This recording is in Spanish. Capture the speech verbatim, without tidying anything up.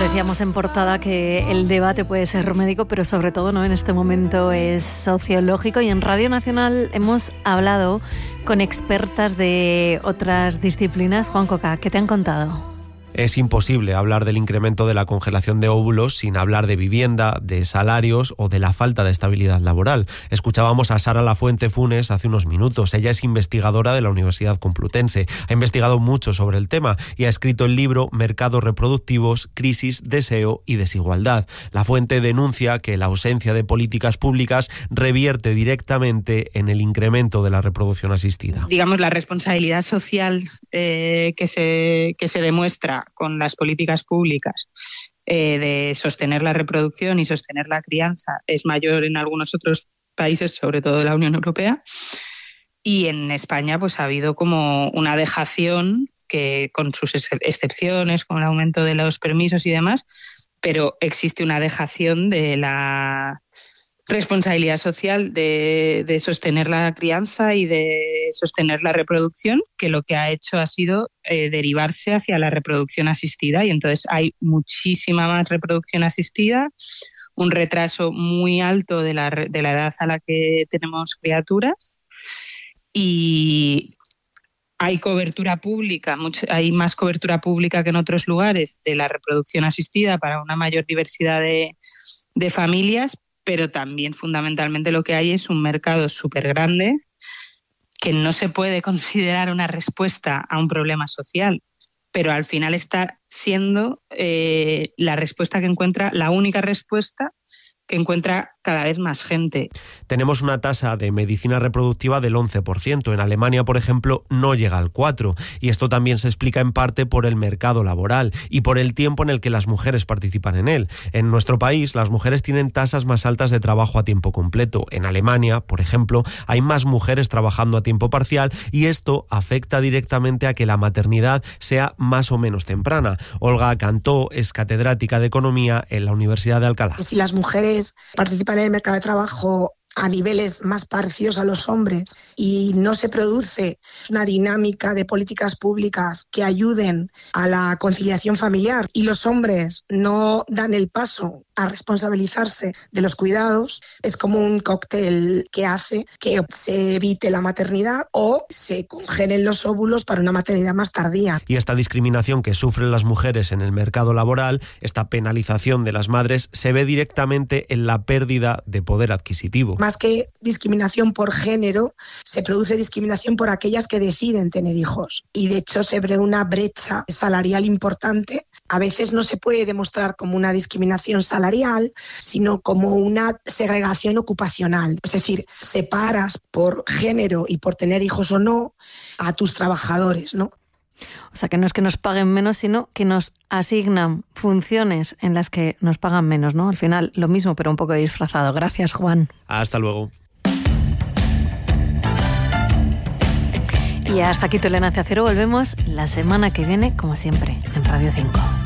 Decíamos en portada que el debate puede ser médico, pero sobre todo no en este momento es sociológico, y en Radio Nacional hemos hablado con expertas de otras disciplinas. Juan Coca, ¿qué te han contado? Es imposible hablar del incremento de la congelación de óvulos sin hablar de vivienda, de salarios o de la falta de estabilidad laboral. Escuchábamos a Sara Lafuente Funes hace unos minutos. Ella es investigadora de la Universidad Complutense. Ha investigado mucho sobre el tema y ha escrito el libro Mercados reproductivos, crisis, deseo y desigualdad. Lafuente denuncia que la ausencia de políticas públicas revierte directamente en el incremento de la reproducción asistida. Digamos, la responsabilidad social eh, que se, que se demuestra con las políticas públicas eh, de sostener la reproducción y sostener la crianza es mayor en algunos otros países, sobre todo de la Unión Europea, y en España pues ha habido como una dejación que, con sus excepciones, con el aumento de los permisos y demás, pero existe una dejación de la responsabilidad social de, de sostener la crianza y de sostener la reproducción, que lo que ha hecho ha sido eh, derivarse hacia la reproducción asistida, y entonces hay muchísima más reproducción asistida, un retraso muy alto de la, de la edad a la que tenemos criaturas, y hay cobertura pública, mucho, hay más cobertura pública que en otros lugares de la reproducción asistida para una mayor diversidad de, de familias, pero también fundamentalmente lo que hay es un mercado súper grande que no se puede considerar una respuesta a un problema social, pero al final está siendo eh, la respuesta que encuentra, la única respuesta que encuentra cada vez más gente. Tenemos una tasa de medicina reproductiva del once por ciento. En Alemania, por ejemplo, no llega al cuatro por ciento. Y esto también se explica en parte por el mercado laboral y por el tiempo en el que las mujeres participan en él. En nuestro país, las mujeres tienen tasas más altas de trabajo a tiempo completo. En Alemania, por ejemplo, hay más mujeres trabajando a tiempo parcial, y esto afecta directamente a que la maternidad sea más o menos temprana. Olga Cantó es catedrática de Economía en la Universidad de Alcalá. Si las mujeres participan en el mercado de trabajo a niveles más parecidos a los hombres y no se produce una dinámica de políticas públicas que ayuden a la conciliación familiar, y los hombres no dan el paso a responsabilizarse de los cuidados, es como un cóctel que hace que se evite la maternidad o se congelen los óvulos para una maternidad más tardía. Y esta discriminación que sufren las mujeres en el mercado laboral, esta penalización de las madres, se ve directamente en la pérdida de poder adquisitivo. Más que discriminación por género, se produce discriminación por aquellas que deciden tener hijos. Y de hecho se ve una brecha salarial importante. A veces no se puede demostrar como una discriminación salarial, sino como una segregación ocupacional. Es decir, separas por género y por tener hijos o no a tus trabajadores, ¿no? O sea, que no es que nos paguen menos, sino que nos asignan funciones en las que nos pagan menos, ¿no? Al final, lo mismo, pero un poco disfrazado. Gracias, Juan. Hasta luego. Y hasta aquí Tolerancia Cero. Volvemos la semana que viene, como siempre, en Radio cinco.